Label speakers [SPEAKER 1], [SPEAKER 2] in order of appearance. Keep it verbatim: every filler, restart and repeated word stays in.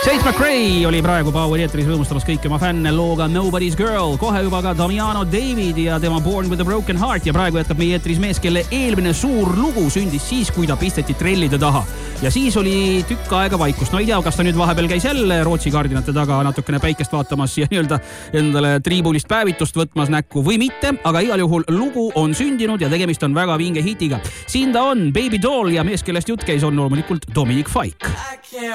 [SPEAKER 1] Tate McRae oli praegu Poweri eetris rõõmustamas kõiki oma fänne looga Nobody's Girl. Kohe juba ka Damiano David ja tema Born with a Broken Heart ja praegu jätkab meie eetris mees, kelle eelmine suur lugu sündis siis, kui ta pisteti trellide taha. Ja siis oli tükk aega vaikust. No ei tea, kas ta nüüd vahepeal käis jälle Rootsi kardinate taga natukene päikest vaatamas ja nii-öelda endale triibulist päevitust võtmas näkku või mitte, aga igal juhul lugu on sündinud ja tegemist on väga vinge hitiga. Siin ta on, Baby Doll ja mees, kellest jutt käis, on loomulikult Dominic Fike.